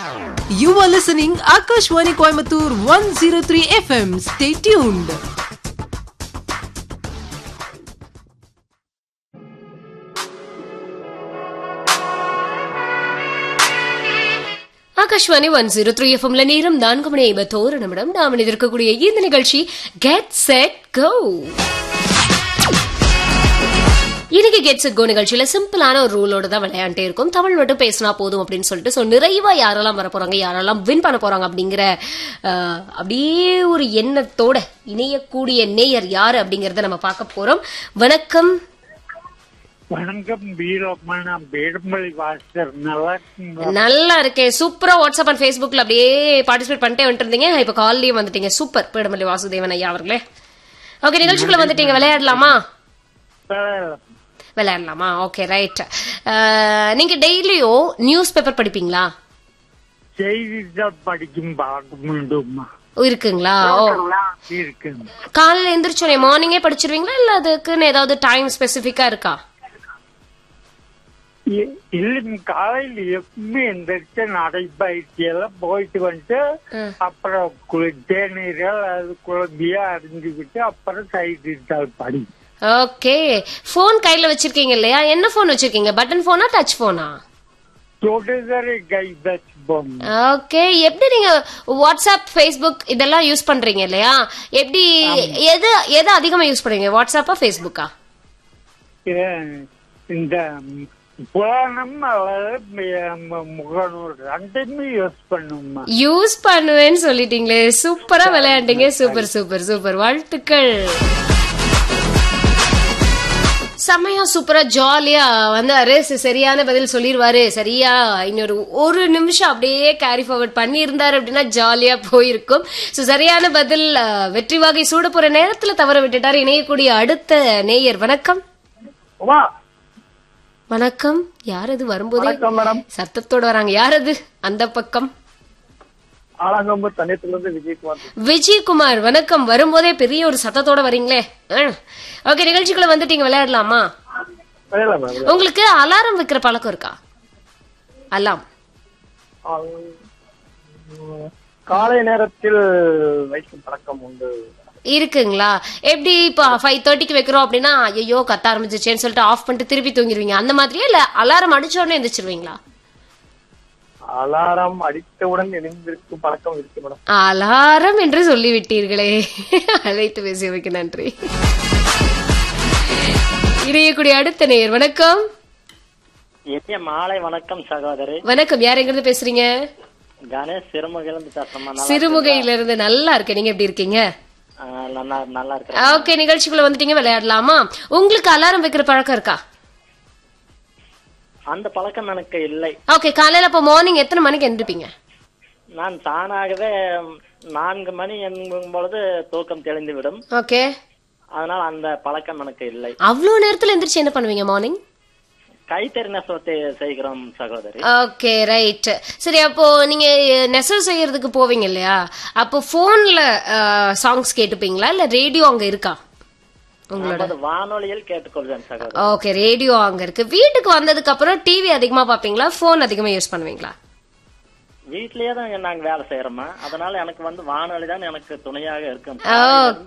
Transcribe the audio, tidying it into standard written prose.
You are listening Akashwani Coimbatore 103 FM. Stay tuned. Akashvani 103 எஃப்எம்ல நேரம் 4:51 நாம் இருக்கக்கூடிய இந்த நிகழ்ச்சி கெட் செட் கோ. இன்னைக்கு கெட் செட் கோ நிகழ்ச்சியில சிம்பிளான ஒரு ரூலோட தான் விளையாண்டே இருக்கும். தமிழ் மட்டும் பேசினா போதும் அப்படின்னு சொல்லிட்டு நிறைவா யாரெல்லாம் வர போறாங்க, யாரெல்லாம் வின் பண்ண போறாங்க அப்படிங்கிற அப்படியே ஒரு எண்ணத்தோட இணையக்கூடிய நேயர் யாரு அப்படிங்கறத நம்ம பார்க்க போறோம். வணக்கம். வணக்கம் வீரப்பன், பேடம்பள்ளி வாசர். நல்லா இருக்கேன். சூப்பரா வாட்ஸ்அப் அண்ட் பேஸ்புக்ல அப்படியே பார்ட்டிசிபேட் பண்ணிட்டே வந்துட்டு இருந்தீங்க. இப்ப கால்லயும் வந்துட்டீங்க. சூப்பர் பேடம்பள்ளி வாசுதேவன் ஐயா அவர்களே. ஓகே, நிகழ்ச்சிக்குள்ள வந்துட்டீங்க. விளையாடலாமா? விளையாடலாமா? Okay, right. நீங்க டெய்லியும் நியூஸ் பேப்பர் படிப்பீங்களா? செய்தித்தாள் படிக்கும் பழக்கம் இருக்குங்களா? இருக்கு. காலையில எந்திரிச்சோடனே மார்னிங்கே படிச்சிருவீங்களா, இல்ல அதுக்குன்னு ஏதாவது டைம் ஸ்பெசிபிக்கா இருக்கா? இல்ல, காலையில எப்பவுமே எந்திரிச்சு நடைப்பயிற்சி எல்லாம் போயிட்டு வந்துட்டு அப்புறம் தேநீர்கள் அது குழந்தையா அறிஞ்சுக்கிட்டு அப்புறம் செய்தித்தாள் படி. ஓகே. போன் கையில வச்சிருக்கீங்க இல்லையா? என்ன போன் வச்சிருக்கீங்க? பட்டன் போனா டச் போனா? ஓகே. எப்படி நீங்க வாட்ஸ்அப், பேஸ்புக் இதெல்லாம் யூஸ் பண்றீங்க இல்லையா? எப்படி எது அதிகமா யூஸ் பண்றீங்க, வாட்ஸ்அப்பா பேஸ்புக்கா? இந்த புராணம் முகநூல் ரெண்டுமே யூஸ் பண்ணுமா? யூஸ் பண்ணுவேன்னு சொல்லிட்டீங்களே. சூப்பரா விளையாண்டீங்க. சூப்பர் சூப்பர் சூப்பர், வாழ்த்துக்கள். செம்மையா சூப்பரா ஜாலியா வந்தாரு. சரியான பதில் சொல்லிருவாரு. சரியா இன்னொரு ஒரு நிமிஷம் அப்படியே கேரி ஃபார்வர்ட் பண்ணி இருந்தாரு அப்படின்னா ஜாலியா போயிருக்கும். சரியான பதில் வெற்றி வாகை சூட போற நேரத்துல தவற விட்டுட்டாரு. இணையக்கூடிய அடுத்த நேயர். வணக்கம். வணக்கம். யார் அது? வரும்போதே சத்தத்தோட வராங்க. யார் அது அந்த பக்கம்? விஜயகுமார். வணக்கம். வரும்போதே பெரிய ஒரு சத்தத்தோட வரீங்களே. ஓகே, நிகழ்ச்சிக்குள்ள வந்துட்டீங்க. விளையாடலாமா? உங்களுக்கு அலாரம் வைக்கிற பழக்கம் இருக்கா? அலாம் காலை நேரத்தில் வைக்கும் பழக்கம் உண்டு. இருக்குங்களா? எப்படி இப்ப 5:30க்கு வைக்கிறோம் அப்படின்னா ஐயோ கத்த ஆரம்பிச்சிச்சேன்னு சொல்லிட்டு ஆஃப் பண்ணிட்டு திருப்பி தூங்கிடுவீங்க அந்த மாதிரியா, இல்ல அலாரம் அடிச்ச உடனே எந்திரிச்சிருவீங்களா? அலாரம் அடித்தவுடன் எழுந்திருக்கும் பழக்கம் இருக்கு மேடம். அலாரம் என்று சொல்லிவிட்டீர்களே. அழைத்து பேசியமைக்கு நன்றி. இணையக்கூடிய அடுத்த நேயர். வணக்கம். மாலை வணக்கம் சகோதரி. வணக்கம். யார் எங்கிருந்து பேசுறீங்க? கணேஷ் சிறுமுகையிலிருந்து பேசுறேன். சிறுமுகையில இருந்து. நல்லா இருக்கேன். நீங்க எப்படி இருக்கீங்க? நல்லா இருக்கேன். ஓகே, நிகழ்ச்சிக்குள்ள வந்துட்டீங்க. விளையாடலாமா? உங்களுக்கு அலாரம் வைக்கிற பழக்கம் இருக்கா? அந்த பழக்கம் எனக்கு இல்லை. ஓகே. காலையில அப்ப மார்னிங் எத்தனை மணிக்கு எந்திரிப்பீங்க? நான் தானாகவே 4 மணி என்கும் பொழுது தூக்கம் தெளிந்து விடும். ஓகே. அதனால அந்த பழக்கம் எனக்கு இல்லை. அவ்வளவு நேரத்துல எந்திரிச்சு என்ன பண்ணுவீங்க மார்னிங்? கைத்தறி நெசவு செய்கிறோம் சகோதரி. Okay, right. சரி, அப்போ நீங்க நெசவு செய்யறதுக்கு போவீங்க இல்லையா? அப்போ போன்ல சாங்ஸ் கேட்டுப்பீங்களா, இல்ல ரேடியோ அங்க இருக்கா உங்களோட? வானொலியில் கேட்டுக்கொள்வேன் சகோதரி. ஓகே, ரேடியோ அங்க இருக்கு. வீட்டுக்கு வந்ததுக்கு அப்புறம் டிவி அதிகமா பாப்பீங்களா, போன் அதிகமா யூஸ் பண்ணுவீங்களா? வீட்லயே தான் நாங்க வேலை செய்யறோமா, அதனால எனக்கு வானொலி தான் எனக்கு துணையாக இருக்கும்.